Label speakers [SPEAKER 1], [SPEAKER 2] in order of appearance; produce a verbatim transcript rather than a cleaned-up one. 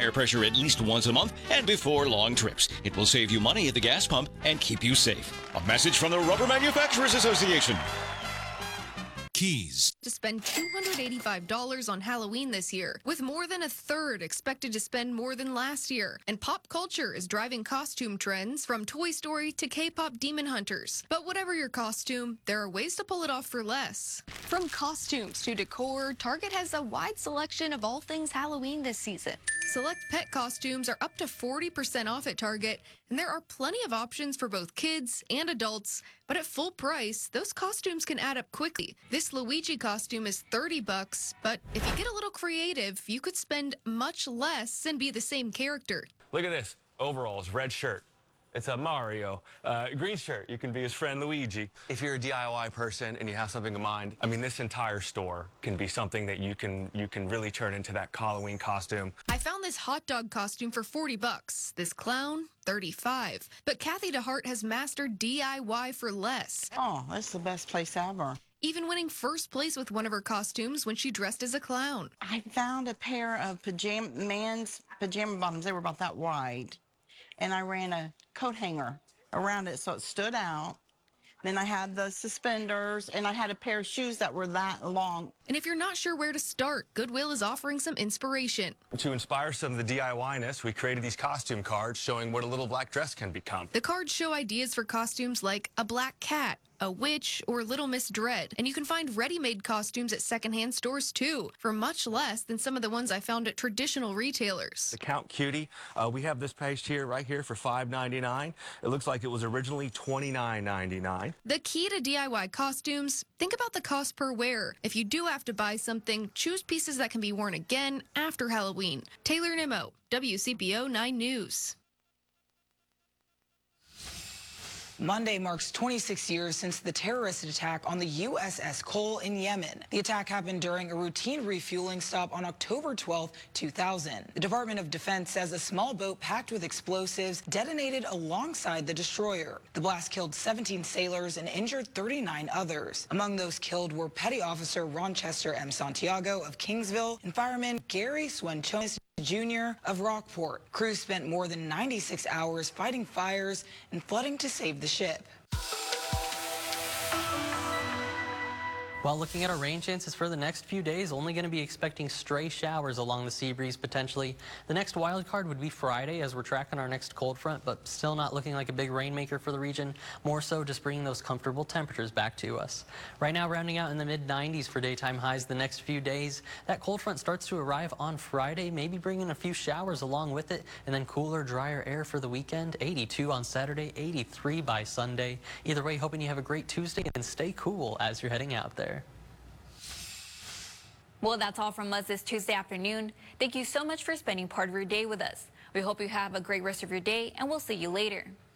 [SPEAKER 1] tire pressure at least once a month and before long trips. It will save you money at the gas pump and keep you safe. A message from the Rubber Manufacturers Association.
[SPEAKER 2] Keys.
[SPEAKER 3] To spend two hundred eighty-five dollars on Halloween this year, with more than a third expected to spend more than last year. And pop culture is driving costume trends from Toy Story to K-pop demon hunters. But whatever your costume, there are ways to pull it off for less. From costumes to decor, Target has a wide selection of all things Halloween this season. Select pet costumes are up to forty percent off at Target, and there are plenty of options for both kids and adults. But at full price, those costumes can add up quickly. This Luigi costume is thirty bucks, but if you get a little creative, you could spend much less and be the same character.
[SPEAKER 4] Look at this. Overalls, red shirt. It's a Mario. Uh, green shirt, you can be his friend Luigi. If you're a D I Y person and you have something in mind, I mean, this entire store can be something that you can you can really turn into that Halloween costume.
[SPEAKER 3] I found this hot dog costume for forty bucks. This clown, thirty-five. But Kathy DeHart has mastered D I Y for less.
[SPEAKER 5] Oh, that's the best place ever.
[SPEAKER 3] Even winning first place with one of her costumes when she dressed as a clown.
[SPEAKER 5] I found a pair of pajama man's pajama bottoms. They were about that wide. And I ran a coat hanger around it so it stood out. Then I had the suspenders, and I had a pair of shoes that were that long.
[SPEAKER 3] And if you're not sure where to start, Goodwill is offering some inspiration.
[SPEAKER 4] To inspire some of the D I Y-ness, we created these costume cards showing what a little black dress can become.
[SPEAKER 3] The cards show ideas for costumes like a black cat, a witch, or Little Miss Dread. And you can find ready-made costumes at secondhand stores, too, for much less than some of the ones I found at traditional retailers.
[SPEAKER 4] The Count Cutie, uh, we have this page here, right here, for five ninety-nine. It looks like it was originally twenty-nine ninety-nine.
[SPEAKER 3] The key to D I Y costumes, think about the cost per wear. If you do have to buy something, choose pieces that can be worn again after Halloween. Taylor Nimmo, W C P O nine News.
[SPEAKER 6] Monday marks twenty-six years since the terrorist attack on the U S S Cole in Yemen. The attack happened during a routine refueling stop on October twelfth, two thousand. The Department of Defense says a small boat packed with explosives detonated alongside the destroyer. The blast killed seventeen sailors and injured thirty-nine others. Among those killed were Petty Officer Ronchester M. Santiago of Kingsville and fireman Gary Swenchonis Junior of Rockport. Crews spent more than ninety-six hours fighting fires and flooding to save the ship.
[SPEAKER 7] While looking at our rain chances for the next few days, only going to be expecting stray showers along the sea breeze potentially. The next wild card would be Friday as we're tracking our next cold front, but still not looking like a big rainmaker for the region. More so just bringing those comfortable temperatures back to us. Right now rounding out in the mid nineties for daytime highs the next few days. That cold front starts to arrive on Friday, maybe bringing a few showers along with it, and then cooler, drier air for the weekend. eighty-two on Saturday, eighty-three by Sunday. Either way, hoping you have a great Tuesday and stay cool as you're heading out there.
[SPEAKER 8] Well, that's all from us this Tuesday afternoon. Thank you so much for spending part of your day with us. We hope you have a great rest of your day, and we'll see you later.